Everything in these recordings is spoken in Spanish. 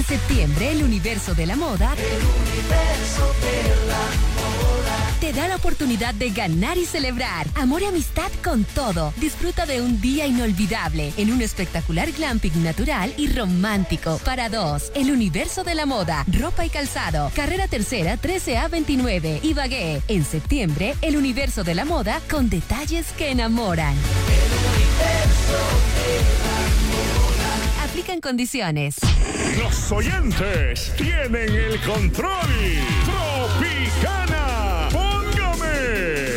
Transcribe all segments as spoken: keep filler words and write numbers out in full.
En septiembre, el universo de la moda, El universo de la moda. te da la oportunidad de ganar y celebrar amor y amistad con todo. Disfruta de un día inolvidable en un espectacular glamping natural y romántico para dos. El universo de la moda, ropa y calzado, carrera tercera trece A veintinueve, Ibagué. En septiembre, el universo de la moda con detalles que enamoran. El universo de la moda. Aplican condiciones. Los oyentes tienen el control. Tropicana, póngame,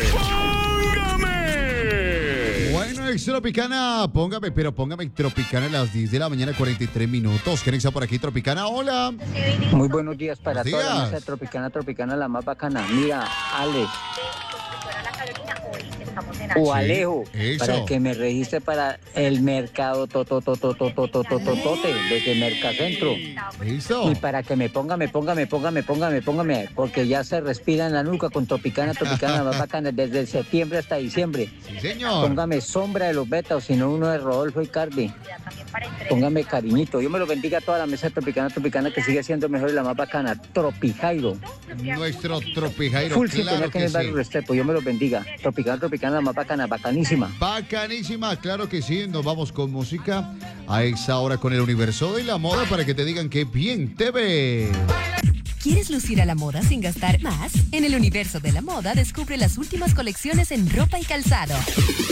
póngame. Bueno, ex Tropicana, póngame, pero póngame Tropicana a las diez de la mañana, cuarenta y tres minutos. ¿Quién está por aquí, Tropicana? Hola. Muy buenos días para Buenos toda la días. mesa Tropicana, Tropicana, la más bacana. Mira, Alex o Sí, Alejo, eso. para que me registre para el mercado totototototototote desde Mercacentro. Listo. Y para que me ponga, me ponga, me ponga, me ponga, me póngame, porque ya se respira en la nuca con Tropicana, Tropicana, la más bacana, desde septiembre hasta diciembre. Sí, señor. Póngame sombra de los betas, o si no uno de Rodolfo y Cardi. Póngame cariñito. Yo me lo bendiga a toda la mesa Tropicana, Tropicana, que sigue siendo mejor y la más bacana. Tropijairo. Nuestro Tropijairo, Full sintonía claro que en que el barrio sí. Restrepo. Yo me lo bendiga. Tropicana, Tropicana, la más bacana, bacanísima. Bacanísima, claro que sí. Nos vamos con música a esa hora con el universo de la moda para que te digan que bien te ve. ¿Quieres lucir a la moda sin gastar más? En el universo de la moda, descubre las últimas colecciones en ropa y calzado.